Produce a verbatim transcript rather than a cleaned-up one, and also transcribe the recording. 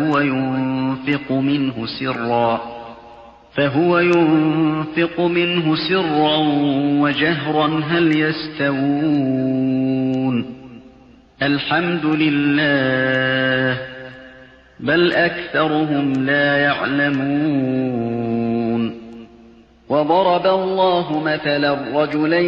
فهو ينفق منه سرا فهو ينفق منه سرا وجهرا هل يستوون الحمد لله بل أكثرهم لا يعلمون وضرب الله مثلا رجلين